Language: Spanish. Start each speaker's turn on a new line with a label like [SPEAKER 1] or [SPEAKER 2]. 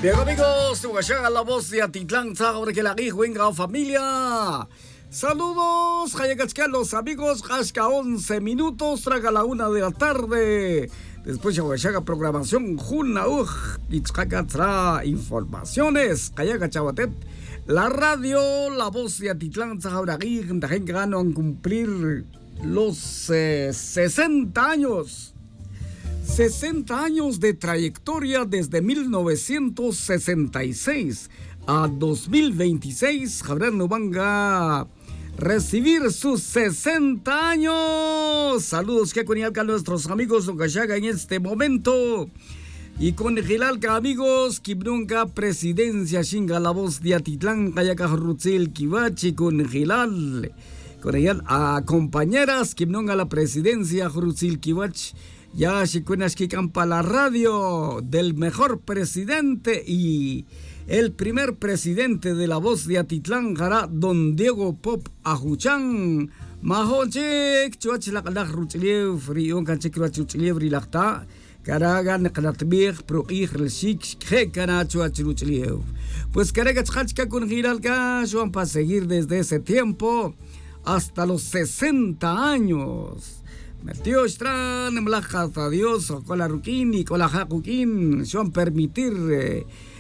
[SPEAKER 1] Bien amigos, llega la voz de Atitlán, que la venga familia. Saludos, los amigos, hasta 11 minutos, traga la 1 de la tarde. Después llega programación, Juna, informaciones, Chabatet. La radio, la voz de Atitlán, van a cumplir los 60 años. 60 años de trayectoria desde 1966 a 2026. Javier no van a recibir sus 60 años. Saludos que con nuestros amigos Ocachaga en este momento. Y con Gilalca, amigos, Kibnunca, presidencia, Shinga, la voz de Atitlán, Kayaka Rutzil, Kibachi, con Gilal. Con ella, a compañeras, Kibnunca, la presidencia, Rutzil, Kibachi. Ya Shikunas Kikampa, la radio del mejor presidente y el primer presidente de la voz de Atitlán, Jara, don Diego Pop Ajuchan. Mahochek, Chuachlak Rutziliev, Rion Kanchek Rutziliev, Rilakta, Karagan, Kalatbir, Proig, Relsik, Hekana, Chuachrutziliev. Pues Karagachachka con Giralka, van para seguir desde ese tiempo hasta los 60 años. Tío Estran, Mlaja, Dios, con la Ruquín y con la Jacuquín, se van a permitir